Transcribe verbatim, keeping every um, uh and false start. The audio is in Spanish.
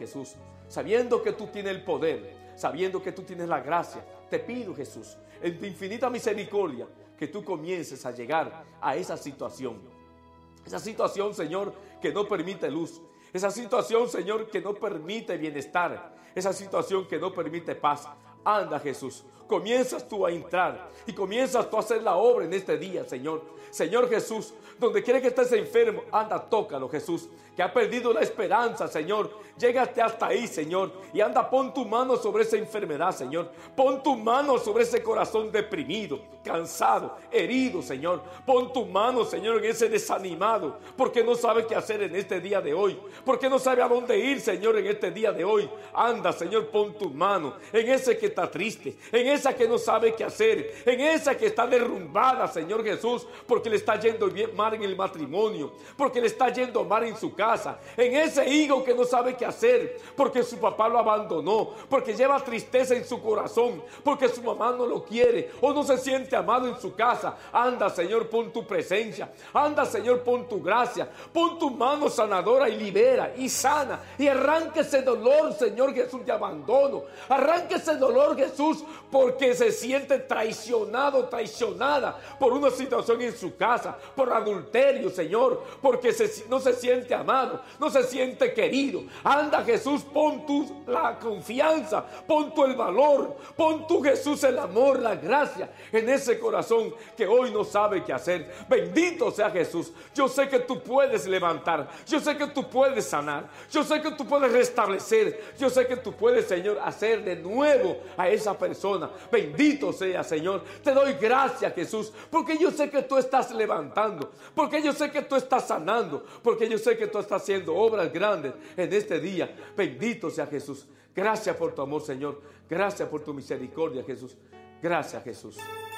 Jesús, sabiendo que tú tienes el poder, sabiendo que tú tienes la gracia, te pido, Jesús, en tu infinita misericordia, que tú comiences a llegar a esa situación. Esa situación, Señor, que no permite luz. Esa situación, Señor, que no permite bienestar. Esa situación que no permite paz. Anda, Jesús, comienzas tú a entrar y comienzas tú a hacer la obra en este día, Señor. Señor Jesús, donde quiera que estés enfermo, anda, tócalo, Jesús, que ha perdido la esperanza, Señor. Llégate hasta ahí, Señor, y anda, pon tu mano sobre esa enfermedad, Señor. Pon tu mano sobre ese corazón deprimido, cansado, herido, Señor. Pon tu mano, Señor, en ese desanimado, porque no sabe qué hacer en este día de hoy, porque no sabe a dónde ir, Señor, en este día de hoy. Anda, Señor, pon tu mano en ese que está triste, en esa que no sabe qué hacer, en esa que está derrumbada, Señor Jesús, porque le está yendo bien mal en el matrimonio, porque le está yendo mal en su casa, en ese hijo que no sabe qué hacer, porque su papá lo abandonó, porque lleva tristeza en su corazón, porque su mamá no lo quiere o no se siente amado en su casa. Anda, Señor, pon tu presencia, anda, Señor, pon tu gracia, pon tu mano sanadora y libera y sana y arranque ese dolor, Señor Jesús, de abandono. Arranque ese dolor, Jesús, porque se siente traicionado, traicionada por una situación en su casa, por adulterio, Señor, porque se, no se siente amado, no se siente querido. Anda, Jesús, pon tú la confianza, pon tú el valor, pon tú, Jesús, el amor, la gracia en ese corazón que hoy no sabe qué hacer. Bendito sea Jesús. Yo sé que tú puedes levantar, yo sé que tú puedes sanar, yo sé que tú puedes restablecer, yo sé que tú puedes, Señor, hacer de nuevo a esa persona. Bendito sea, Señor. Te doy gracias, Jesús, porque yo sé que tú estás levantando, porque yo sé que tú estás sanando, porque yo sé que tú estás haciendo obras grandes en este día. Bendito sea Jesús. Gracias por tu amor, Señor. Gracias por tu misericordia, Jesús. Gracias, Jesús.